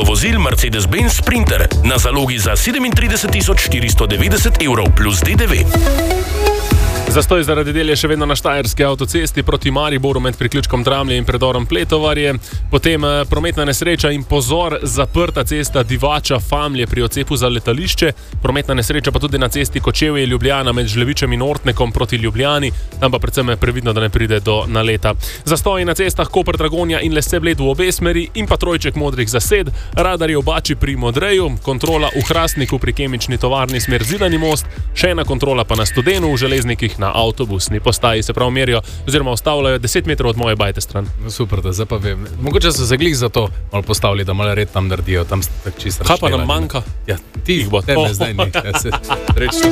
vozil Mercedes-Benz Sprinter na zalogi za 37 490 evrov plus DDV. Zastoj zaradi del je še vedno na Štajerski avtocesti proti Mariboru med priključkom Dramlje in predorom Pletovarje. Potem prometna nesreča in pozor, zaprta cesta Divača-Famlje pri odcepu za letališče. Prometna nesreča pa tudi na cesti Kočevje-Ljubljana med Žlevičem in Ortnekom proti Ljubljani. Tam pa predvsem je previdno, da ne pride do naleta. Zastoj na cestah Koper-Dragonja in Lesce-Bled v obe smeri in pa trojček modrih zased. Radarji v Bači pri Modreju, kontrola v Hrastniku pri kemični tovarni smer Zidani most, še ena kontrola pa na Studenu v Železnikih na avtobusni postaji, se prav merijo oziroma ustavljajo 10 metrov od moje bajte stran. No, super, da zdaj pa vem. Mogoče so se glih za to malo postavili, da malo red tam naredijo, tam tak čisto razštevali. Kaj pa nam manjka? Ja, ti jih bo. Tebe zdaj ni. Reči.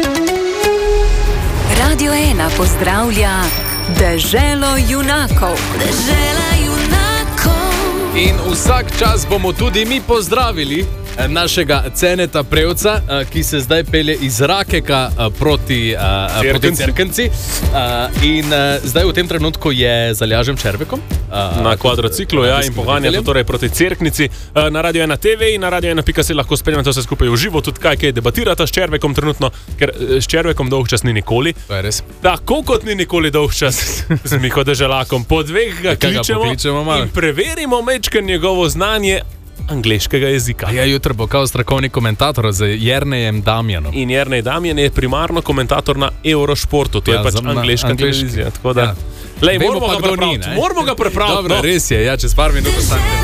Radio 1 pozdravlja Deželo junakov. Dežela junakov. In vsak čas bomo tudi mi pozdravili našega Ceneta Prevca, ki se zdaj pelje iz Rakeka proti Cerknici. In zdaj v tem trenutku je z Aljažem Červekom na kvadrociklu in poganja torej proti Cerknici. Na Radio 1 TV in na Radio 1.si lahko spremljate vse skupaj v živo, tudi kaj debatirata s Červekom trenutno, ker s Červekom dolgčas ni nikoli. To je res. Tako kot ni nikoli dolgčas z Miho Deželakom. Po dveh ga kličemo in preverimo mečken njegovo znanje angleškega jezika. Ja, jutro bo kao strokovni komentator z Jernejem Damjanom. In Jernej Damjan je primarno komentator na Eurošportu, to je pač angleška televizija. Tako da, ja. moramo ga prepraviti. Dobro, res je, čez par minut ostane.